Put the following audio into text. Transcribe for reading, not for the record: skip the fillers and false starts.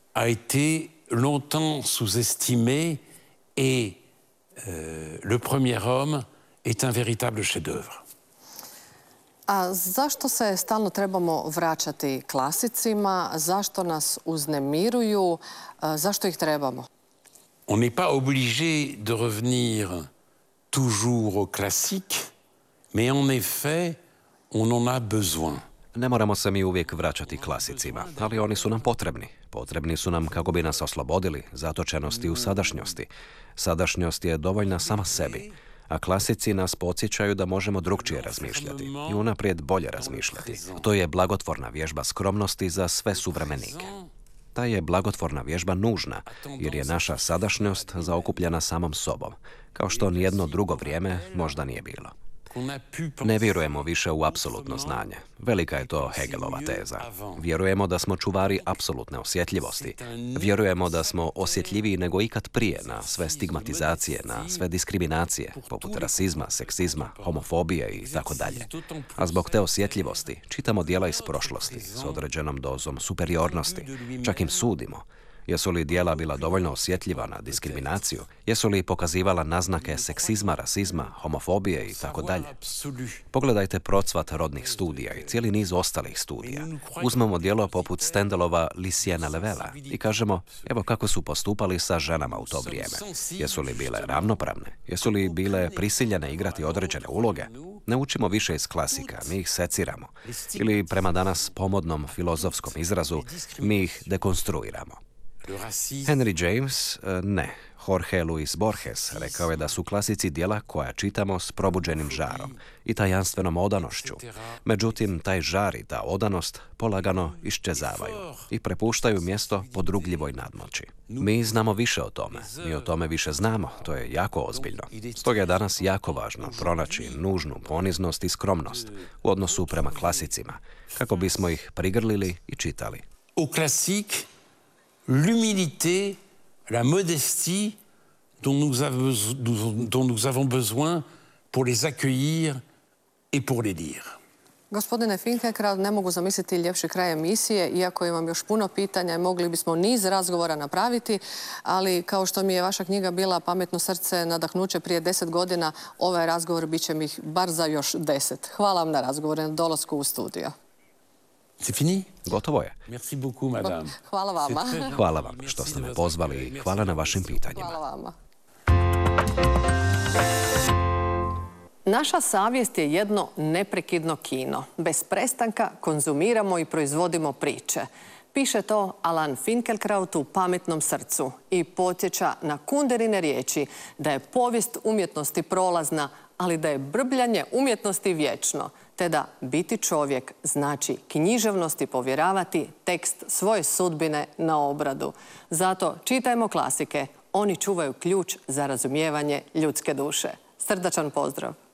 a été longtemps sous-estimé et Le premier homme est un véritable chef-d'œuvre. A zašto se stalno trebamo vraćati klasicima? Zašto nas uznemiruju? Zašto ih trebamo? On n'est pas obligé de revenir toujours au classique, mais en effet, on en a besoin. Ne moramo se mi uvijek vraćati klasicima, ali oni su nam potrebni. Potrebni su nam kako bi nas oslobodili zatočenosti u sadašnjosti. Sadašnjost je dovoljna sama sebi, a klasici nas podsjećaju da možemo drukčije razmišljati i unaprijed bolje razmišljati. To je blagotvorna vježba skromnosti za sve suvremenike. Ta je blagotvorna vježba nužna, jer je naša sadašnjost zaokupljena samom sobom, kao što nijedno drugo vrijeme možda nije bilo. Ne vjerujemo više u apsolutno znanje. Velika je to Hegelova teza. Vjerujemo da smo čuvari apsolutne osjetljivosti. Vjerujemo da smo osjetljiviji nego ikad prije na sve stigmatizacije, na sve diskriminacije, poput rasizma, seksizma, homofobije i tako dalje. A zbog te osjetljivosti čitamo djela iz prošlosti s određenom dozom superiornosti. Čak im sudimo. Jesu li djela bila dovoljno osjetljiva na diskriminaciju? Jesu li pokazivala naznake seksizma, rasizma, homofobije i tako dalje? Pogledajte procvat rodnih studija i cijeli niz ostalih studija. Uzmemo djelo poput Stendelova Lycienne Levela i kažemo, evo kako su postupali sa ženama u to vrijeme. Jesu li bile ravnopravne? Jesu li bile prisiljene igrati određene uloge? Ne učimo više iz klasika, mi ih seciramo. Ili prema danas pomodnom filozofskom izrazu, mi ih dekonstruiramo. Henry James, ne. Jorge Luis Borges rekao je da su klasici djela koja čitamo s probuđenim žarom i tajanstvenom odanošću. Međutim, taj žar i ta odanost polagano iščezavaju i prepuštaju mjesto podrugljivoj nadmoći. Mi znamo više o tome. Mi o tome više znamo. To je jako ozbiljno. Stoga je danas jako važno pronaći nužnu poniznost i skromnost u odnosu prema klasicima, kako bismo ih prigrlili i čitali. Au classique, l'humilité, la modestie dont nous avons besoin pour les accueillir et pour les lire. Gospodine Finkelkraut, ne mogu zamisliti ljepši kraj emisije, iako imam još puno pitanja i mogli bismo niz razgovora napraviti, ali kao što mi je vaša knjiga bila Pametno srce, nadahnuće prije 10 godina, ovaj razgovor bit će mi bar za još 10. Hvala vam na razgovoru, na dolasku u studio. C'est fini? Gotovo je. Merci beaucoup, madame. Hvala vama. Hvala vam što ste me pozvali i hvala na vašim pitanjima. Hvala vama. Naša savjest je jedno neprekidno kino. Bez prestanka konzumiramo i proizvodimo priče. Piše to Alan Finkelkraut u Pametnom srcu i podsjeća na Kunderine riječi da je povijest umjetnosti prolazna, ali da je brbljanje umjetnosti vječno, te da biti čovjek znači književnosti povjeravati tekst svoje sudbine na obradu. Zato čitajmo klasike. Oni čuvaju ključ za razumijevanje ljudske duše. Srdačan pozdrav!